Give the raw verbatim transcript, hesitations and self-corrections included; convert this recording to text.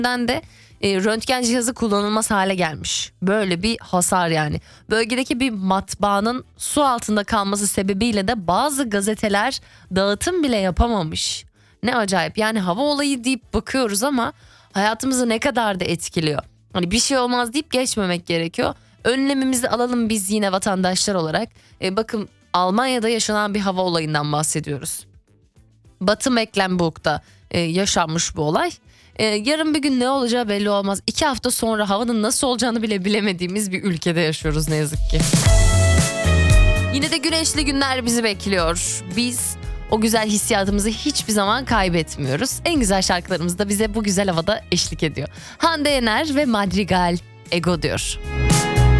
de e, röntgen cihazı kullanılmaz hale gelmiş. Böyle bir hasar yani. Bölgedeki bir matbaanın su altında kalması sebebiyle de bazı gazeteler dağıtım bile yapamamış. Ne acayip, yani hava olayı deyip bakıyoruz ama hayatımızı ne kadar da etkiliyor. Hani bir şey olmaz deyip geçmemek gerekiyor. Önlemimizi alalım biz yine vatandaşlar olarak. E, bakın Almanya'da yaşanan bir hava olayından bahsediyoruz. Batı Mecklenburg'da e, yaşanmış bu olay. E, yarın bir gün ne olacağı belli olmaz. İki hafta sonra havanın nasıl olacağını bile bilemediğimiz bir ülkede yaşıyoruz ne yazık ki. Yine de güneşli günler bizi bekliyor. Biz o güzel hissiyatımızı hiçbir zaman kaybetmiyoruz. En güzel şarkılarımız da bize bu güzel havada eşlik ediyor. Hande Yener ve Madrigal Ego diyor.